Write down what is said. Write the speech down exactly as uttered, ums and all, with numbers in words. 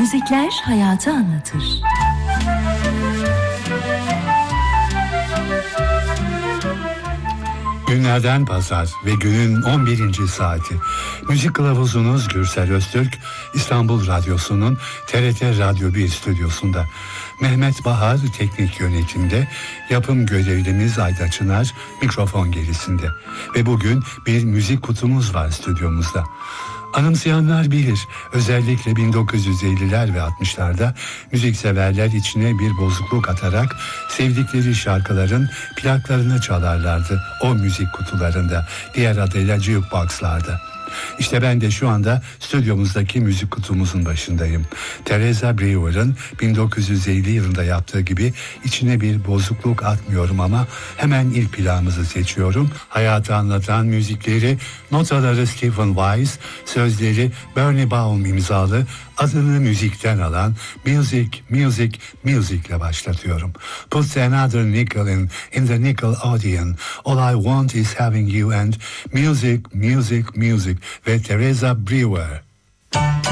Müzikler hayatı anlatır. Günlerden pazar ve günün on birinci saati. Müzik kılavuzunuz Gürsel Öztürk, İstanbul Radyosu'nun T R T Radyo bir stüdyosunda. Mehmet Bahar teknik yönetimde, yapım görevlimiz Ayda Çınar mikrofon gerisinde. Ve bugün bir müzik kutumuz var stüdyomuzda. Anımsayanlar bilir, özellikle bin dokuz yüz elliler ve altmışlarda müzikseverler içine bir bozukluk atarak sevdikleri şarkıların plaklarını çalarlardı o müzik kutularında, diğer adıyla jukeboxlarda. İşte ben de şu anda stüdyomuzdaki müzik kutumuzun başındayım. Teresa Brewer'ın bin dokuz yüz elli yılında yaptığı gibi içine bir bozukluk atmıyorum ama hemen ilk plağımızı seçiyorum. Hayatı anlatan müzikleri, notaları Stephen Weiss, sözleri Bernie Baum imzalı, adını müzikten alan Music, Music, Music ile başlatıyorum. Put another nickel in, in the nickel audience. All I want is having you and music, music, music ve Teresa Brewer.